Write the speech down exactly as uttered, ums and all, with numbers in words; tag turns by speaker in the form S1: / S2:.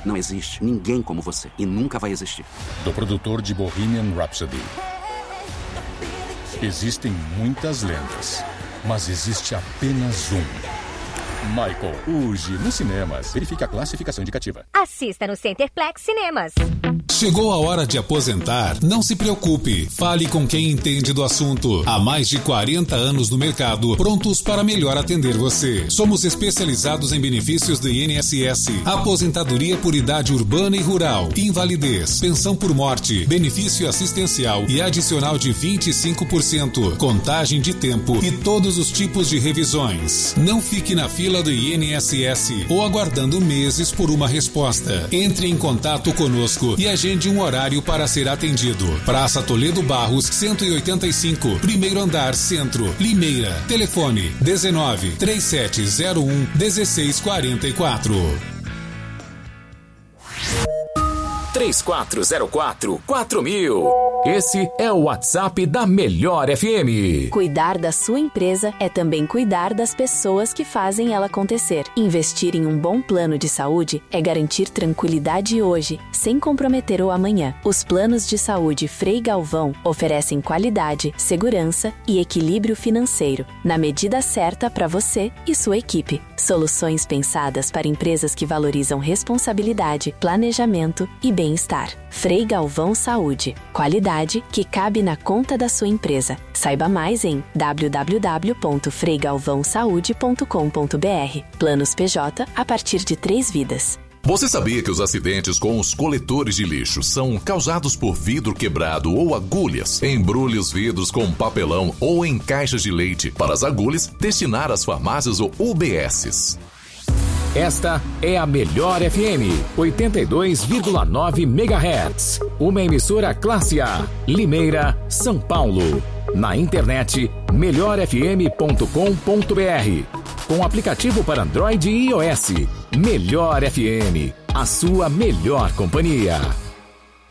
S1: Não existe ninguém como você. E nunca vai existir.
S2: Do produtor de Bohemian Rhapsody. Existem muitas lendas, mas existe apenas um. Michael, hoje nos cinemas. Verifique a classificação indicativa.
S3: Assista no Centerplex Cinemas.
S4: Chegou a hora de aposentar? Não se preocupe. Fale com quem entende do assunto. Há mais de quarenta anos no mercado, prontos para melhor atender você. Somos especializados em benefícios do I N S S, aposentadoria por idade urbana e rural, invalidez, pensão por morte, benefício assistencial e adicional de vinte e cinco por cento, contagem de tempo e todos os tipos de revisões. Não fique na fila do I N S S ou aguardando meses por uma resposta. Entre em contato conosco e agende um horário para ser atendido. Praça Toledo Barros, cento e oitenta e cinco, primeiro andar, Centro, Limeira. Telefone dezenove, trinta e sete zero um, dezesseis quarenta e quatro.
S5: três quatro zero quatro, quatro mil. Esse é o WhatsApp da Melhor F M.
S6: Cuidar da sua empresa é também cuidar das pessoas que fazem ela acontecer. Investir em um bom plano de saúde é garantir tranquilidade hoje, sem comprometer o amanhã. Os planos de saúde Frei Galvão oferecem qualidade, segurança e equilíbrio financeiro, na medida certa para você e sua equipe. Soluções pensadas para empresas que valorizam responsabilidade, planejamento e bem-estar. Frei Galvão Saúde. Qualidade que cabe na conta da sua empresa. Saiba mais em w w w ponto frei galvão saúde ponto com ponto b r. Planos P J a partir de três vidas.
S7: Você sabia que os acidentes com os coletores de lixo são causados por vidro quebrado ou agulhas? Embrulhe os vidros com papelão ou em caixas de leite para as agulhas destinar às farmácias ou U B Ss.
S5: Esta é a Melhor F M, oitenta e dois vírgula nove megahertz. Uma emissora classe A, Limeira, São Paulo. Na internet, melhor f m ponto com ponto b r. Com aplicativo para Android e iOS. Melhor F M, a sua melhor companhia.